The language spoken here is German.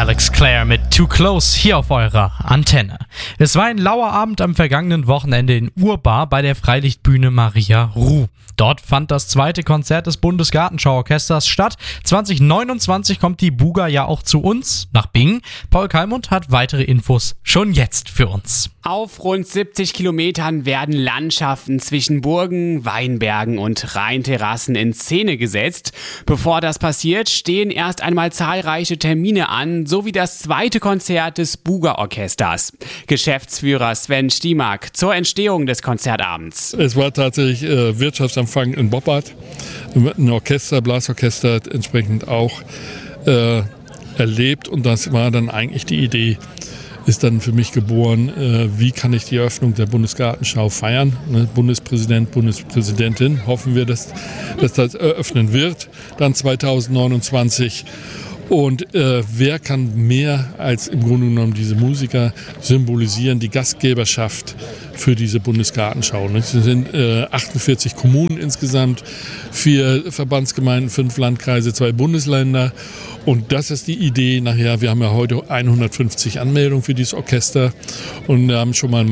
Alex Clare mit Too Close hier auf eurer Antenne. Es war ein lauer Abend am vergangenen Wochenende in Urbar bei der Freilichtbühne Maria Ruh. Dort fand das zweite Konzert des Bundesgartenschauorchesters statt. 2029 kommt die Buga ja auch zu uns nach Bingen. Paul Kalmund hat weitere Infos schon jetzt für uns. Auf rund 70 Kilometern werden Landschaften zwischen Burgen, Weinbergen und Rheinterrassen in Szene gesetzt. Bevor das passiert, stehen erst einmal zahlreiche Termine an, sowie das zweite Konzert des Buga-Orchesters. Geschäftsführer Sven Stiemak zur Entstehung des Konzertabends. Es war tatsächlich Wirtschaftsempfang in Boppard. Ein Orchester, Blasorchester entsprechend auch erlebt, und das war dann eigentlich die Idee, ist dann für mich geboren, wie kann ich die Eröffnung der Bundesgartenschau feiern. Bundespräsident, Bundespräsidentin, hoffen wir, dass das eröffnen wird, dann 2029. Und wer kann mehr als im Grunde genommen diese Musiker symbolisieren, die Gastgeberschaft für diese Bundesgartenschau. Es sind 48 Kommunen insgesamt, 4 Verbandsgemeinden, 5 Landkreise, 2 Bundesländer. Und das ist die Idee nachher. Wir haben ja heute 150 Anmeldungen für dieses Orchester und haben schon mal